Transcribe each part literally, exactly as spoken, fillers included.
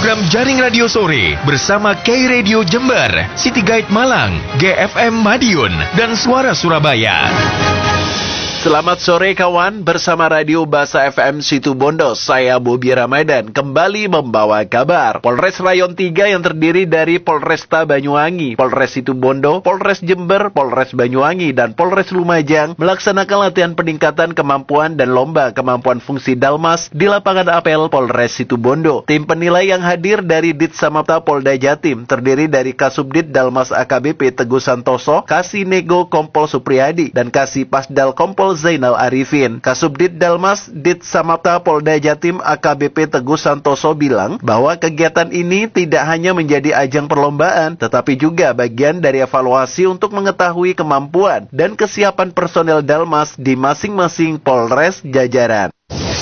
program Jaring Radio Sore bersama K Radio Jember, City Guide Malang, G F M Madiun, dan Suara Surabaya. Selamat sore kawan, bersama Radio Basa F M Situbondo, saya Bobi Ramadan kembali membawa kabar. Polres Rayon tiga yang terdiri dari Polresta Banyuwangi, Polres Situbondo, Polres Jember, Polres Banyuwangi, dan Polres Lumajang melaksanakan latihan peningkatan kemampuan dan lomba kemampuan fungsi Dalmas di lapangan apel Polres Situbondo. Tim penilai yang hadir dari Ditsamapta Polda Jatim terdiri dari Kasubdit Dalmas A K B P Teguh Santoso, Kasinego Kompol Supriyadi, dan Kasipasdal Kompol Zainal Arifin. Kasubdit Dalmas Ditsamapta Polda Jatim A K B P Teguh Santoso bilang bahwa kegiatan ini tidak hanya menjadi ajang perlombaan, tetapi juga bagian dari evaluasi untuk mengetahui kemampuan dan kesiapan personel Dalmas di masing-masing Polres jajaran.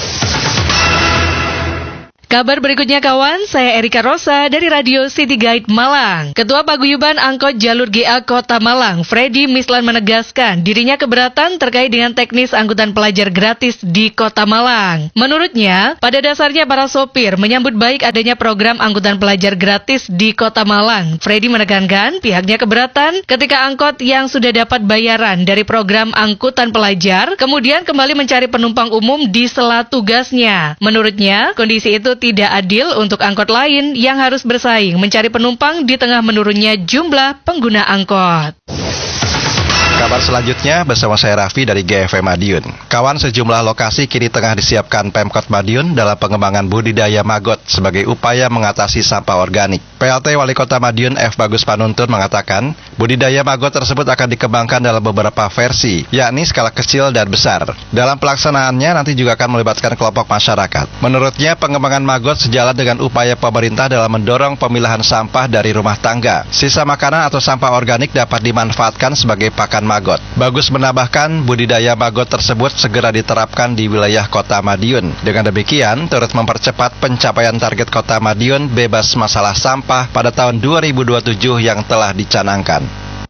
Kabar berikutnya kawan, saya Erika Rosa dari Radio City Guide Malang. Ketua Paguyuban Angkot Jalur G A Kota Malang, Freddy Mislan menegaskan dirinya keberatan terkait dengan teknis angkutan pelajar gratis di Kota Malang. Menurutnya, pada dasarnya para sopir menyambut baik adanya program angkutan pelajar gratis di Kota Malang. Freddy menekankan pihaknya keberatan ketika angkot yang sudah dapat bayaran dari program angkutan pelajar kemudian kembali mencari penumpang umum di sela tugasnya. Menurutnya, kondisi itu tidak adil untuk angkot lain yang harus bersaing mencari penumpang di tengah menurunnya jumlah pengguna angkot. Kabar selanjutnya bersama saya Raffi dari G F M Madiun. Kawan, sejumlah lokasi kini tengah disiapkan Pemkot Madiun dalam pengembangan budidaya maggot sebagai upaya mengatasi sampah organik. P L T Wali Kota Madiun F. Bagus Panuntun mengatakan, budidaya maggot tersebut akan dikembangkan dalam beberapa versi, yakni skala kecil dan besar. Dalam pelaksanaannya nanti juga akan melibatkan kelompok masyarakat. Menurutnya, pengembangan maggot sejalan dengan upaya pemerintah dalam mendorong pemilahan sampah dari rumah tangga. Sisa makanan atau sampah organik dapat dimanfaatkan sebagai pakan maggot. Bagus menambahkan, budidaya maggot tersebut segera diterapkan di wilayah Kota Madiun. Dengan demikian, turut mempercepat pencapaian target Kota Madiun bebas masalah sampah pada tahun dua ribu dua puluh tujuh yang telah dicanangkan.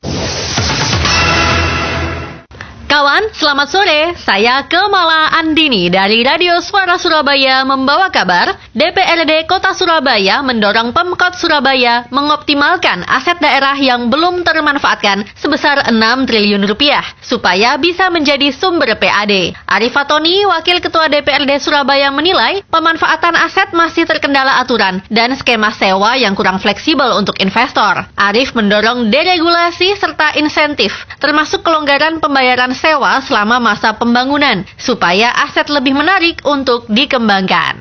Kawan, selamat sore. Saya Kemala Andini dari Radio Suara Surabaya membawa kabar D P R D Kota Surabaya mendorong Pemkot Surabaya mengoptimalkan aset daerah yang belum termanfaatkan sebesar enam triliun rupiah supaya bisa menjadi sumber P A D. Arif Fatoni, Wakil Ketua D P R D Surabaya menilai pemanfaatan aset masih terkendala aturan dan skema sewa yang kurang fleksibel untuk investor. Arif mendorong deregulasi serta insentif, termasuk kelonggaran pembayaran sewa selama masa pembangunan, supaya aset lebih menarik untuk dikembangkan.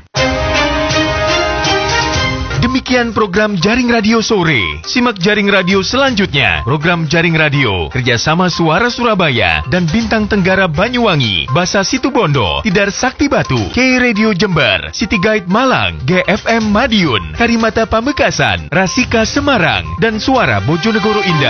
Demikian program Jaring Radio Sore. Simak Jaring Radio selanjutnya. Program Jaring Radio kerjasama Suara Surabaya dan Bintang Tenggara Banyuwangi, Basa Situbondo, Tidar Sakti Batu, K Radio Jember, City Guide Malang, G F M Madiun, Karimata Pamekasan, Rasika Semarang, dan Suara Bojonegoro Indah.